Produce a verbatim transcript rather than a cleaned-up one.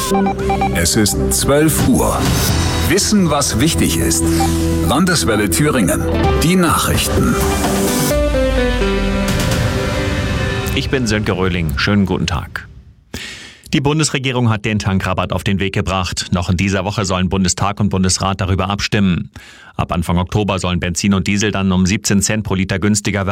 Es ist zwölf Uhr. Wissen, was wichtig ist. Landeswelle Thüringen. Die Nachrichten. Ich bin Sönke Röhling. Schönen guten Tag. Die Bundesregierung hat den Tankrabatt auf den Weg gebracht. Noch in dieser Woche sollen Bundestag und Bundesrat darüber abstimmen. Ab Anfang Oktober sollen Benzin und Diesel dann um siebzehn Cent pro Liter günstiger werden.